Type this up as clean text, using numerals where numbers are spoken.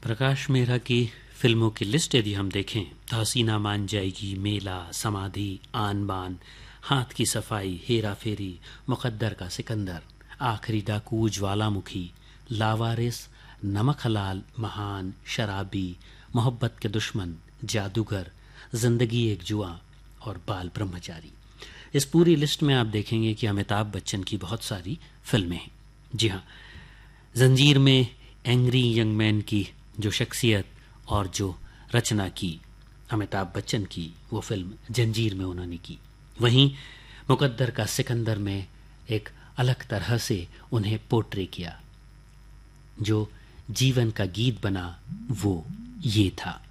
प्रकाश मेहरा की फिल्मों की लिस्ट यदि हम देखें तो हसीना मान जाएगी, मेला, समाधि, आन बान, हाथ की सफाई, हेरा फेरी, मुकद्दर का सिकंदर, आखिरी डाकू, ज्वालामुखी, लावारिस, नमक हलाल, महान, शराबी, मोहब्बत के दुश्मन, जादूगर, जिंदगी एक जुआ और बाल ब्रह्मचारी। इस पूरी लिस्ट में आप देखेंगे कि अमिताभ बच्चन की बहुत सारी फिल्में हैं। जी हाँ, जंजीर में एंग्री यंग मैन की जो शख्सियत और जो रचना की अमिताभ बच्चन की, वो फिल्म जंजीर में उन्होंने की। वहीं मुकद्दर का सिकंदर में एक अलग तरह से उन्हें पोर्ट्रे किया। जो जीवन का गीत बना वो ये था।